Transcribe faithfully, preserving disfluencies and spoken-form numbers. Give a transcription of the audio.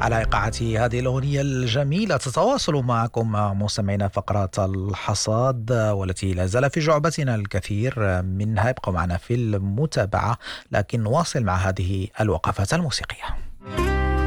على إيقاعة هذه الأغنية الجميلة. تتواصل معكم مستمعينا فقرات الحصاد، والتي لا زال في جعبتنا الكثير منها. يبقوا معنا في المتابعة، لكن نواصل مع هذه الوقفات الموسيقية.